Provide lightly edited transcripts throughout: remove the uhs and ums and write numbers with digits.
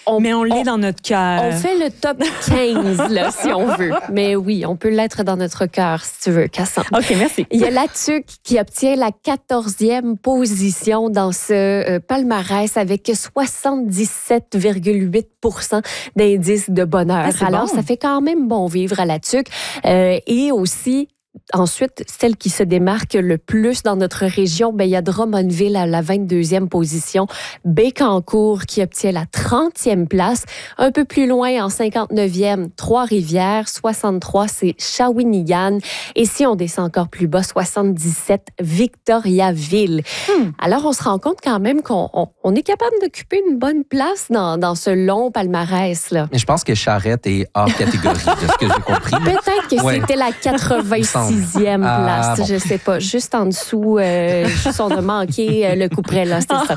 Mais on l'est dans notre cœur. On fait le top 15, là, si on veut. Mais oui, on peut l'être dans notre cœur, si tu veux, Cassandre. OK, merci. Il y a la TUC qui obtient la 14e position dans ce palmarès avec 77,8 % d'indice de bonheur. Alors, ça fait quand même bon vivre à la TUC. Et aussi, ensuite, celle qui se démarque le plus dans notre région, il y a Drummondville à la 22e position, Bécancour qui obtient la 30e place. Un peu plus loin, en 59e, Trois-Rivières, 63, c'est Shawinigan. Et si on descend encore plus bas, 77, Victoriaville. Alors, on se rend compte quand même qu'on est capable d'occuper une bonne place dans ce long palmarès, là. Mais je pense que Charette est hors catégorie, de ce que j'ai compris. Peut-être que c'était la 86e place, bon. Je sais pas. Juste en dessous, juste on a manqué le couperet, là, c'est ça.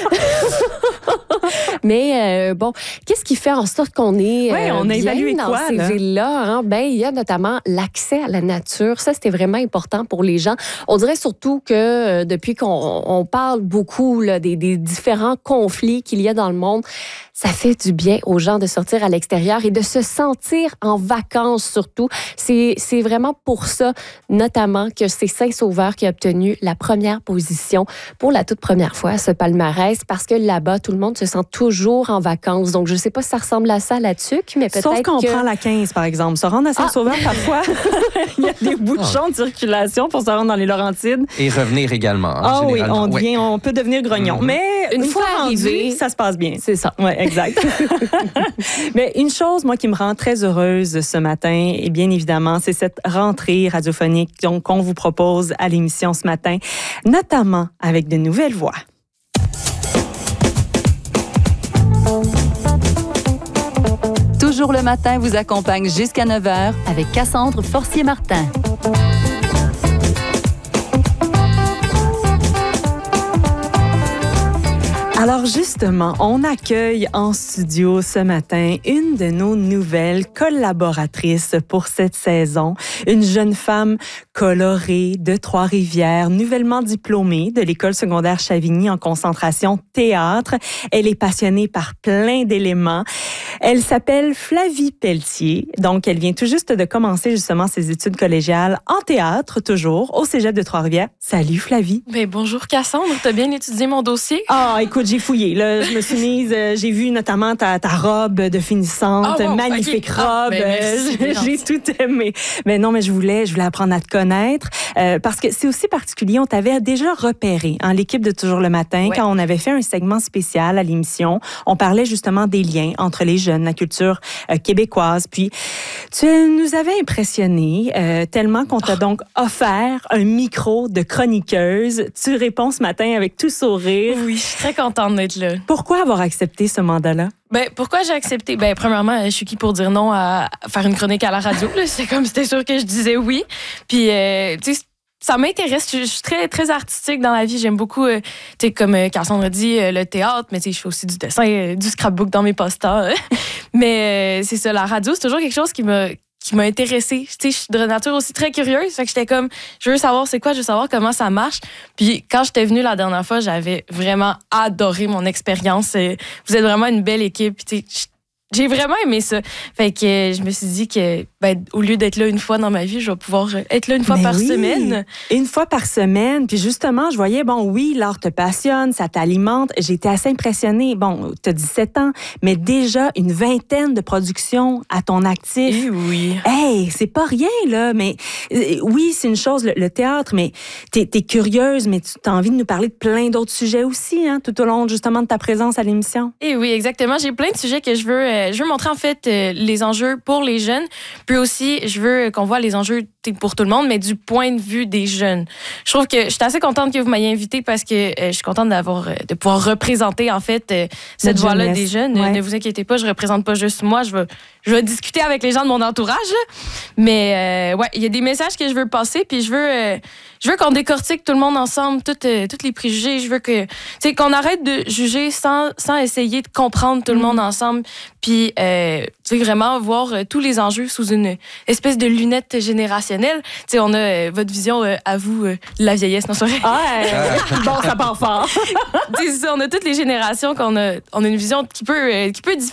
Mais bon, qu'est-ce qui fait en sorte qu'on est on a évalué dans quoi, ces là? villes-là? Hein? Il y a notamment l'accès à la nature. Ça, c'était vraiment important pour les gens. On dirait surtout que depuis qu'on parle beaucoup là, des différents conflits qu'il y a dans le monde, ça fait du bien aux gens de sortir à l'extérieur et de se sentir en vacances surtout. C'est vraiment pour ça, notamment, que c'est Saint-Sauveur qui a obtenu la première position pour la toute première fois à ce palmarès, parce que là-bas, tout le monde se sent toujours en vacances. Donc, je ne sais pas si ça ressemble à ça, la TUC, mais peut-être Sauf qu'on prend la 15, par exemple. Se rendre à Saint-Sauveur, parfois, il y a des bouchons de circulation pour se rendre dans les Laurentides. Et revenir également. Oui, on peut devenir grognon. Mais une fois arrivé, ça se passe bien. C'est ça. Oui, exact. Mais une chose, moi, qui me rend très heureuse ce matin, et bien évidemment, c'est cette rentrée radiophonique qu'on vous propose à l'émission ce matin, notamment avec de nouvelles voix. Toujours le matin vous accompagne jusqu'à 9h avec Cassandre Forcier-Martin. Alors justement, on accueille en studio ce matin une de nos nouvelles collaboratrices pour cette saison, une jeune femme colorée de Trois-Rivières, nouvellement diplômée de l'école secondaire Chavigny en concentration théâtre. Elle est passionnée par plein d'éléments. Elle s'appelle Flavie Pelletier, donc elle vient tout juste de commencer justement ses études collégiales en théâtre, toujours au Cégep de Trois-Rivières. Salut Flavie. Ben, bonjour Cassandre, t'as bien étudié mon dossier? Ah, écoute, j'ai fouillé. Là, je me suis mise, j'ai vu notamment ta robe de finissante, magnifique robe. Merci, j'ai tout aimé. Mais non, mais je voulais apprendre à te connaître parce que c'est aussi particulier. On t'avait déjà repéré en l'équipe de Toujours le matin quand on avait fait un segment spécial à l'émission. On parlait justement des liens entre les jeunes, la culture québécoise. Puis tu nous avais impressionnés tellement qu'on t'a donc offert un micro de chroniqueuse. Tu réponds ce matin avec tout sourire. Oui, je suis très contente d'être là. Pourquoi avoir accepté ce mandat-là? Ben, pourquoi j'ai accepté? Ben, premièrement, je suis qui pour dire non à faire une chronique à la radio? C'était sûr que je disais oui. Puis, tu sais, ça m'intéresse. Je suis très, très artistique dans la vie. J'aime beaucoup, tu sais, comme Cassandre a dit, le théâtre, mais tu sais, je fais aussi du dessin, du scrapbook dans mes passe-temps. Mais c'est ça, la radio, c'est toujours quelque chose qui m'a intéressée. Tu sais, je suis de nature aussi très curieuse. Fait que j'étais comme, je veux savoir c'est quoi, je veux savoir comment ça marche. Puis quand j'étais venue la dernière fois, j'avais vraiment adoré mon expérience. Vous êtes vraiment une belle équipe. Tu sais, j'ai vraiment aimé ça. Fait que je me suis dit que, au lieu d'être là une fois dans ma vie, je vais pouvoir être là une fois par semaine. Une fois par semaine. Puis justement, je voyais, l'art te passionne, ça t'alimente. J'étais assez impressionnée. T'as 17 ans, mais déjà une vingtaine de productions à ton actif. Et oui. Hey, c'est pas rien, là. Mais oui, c'est une chose, le théâtre, mais t'es curieuse, mais tu as envie de nous parler de plein d'autres sujets aussi, hein, tout au long, justement, de ta présence à l'émission. Et oui, exactement. J'ai plein de sujets que je veux montrer, en fait, les enjeux pour les jeunes. Puis aussi, je veux qu'on voit les enjeux pour tout le monde, mais du point de vue des jeunes. Je trouve que je suis assez contente que vous m'ayez invitée parce que je suis contente de pouvoir représenter, en fait, cette voix-là des jeunes. Ouais. Ne vous inquiétez pas, je représente pas juste moi. Je vais discuter avec les gens de mon entourage. Mais il y a des messages que je veux passer, puis je veux qu'on décortique tout le monde ensemble, tous les préjugés. Je veux qu'on arrête de juger sans essayer de comprendre tout le monde ensemble. Puis, vraiment voir tous les enjeux sous une espèce de lunette générationnelle. On a votre vision à vous, de la vieillesse. Non, c'est vrai. Bon, ça part fort. C'est ça, on a toutes les générations, on a une vision qui peut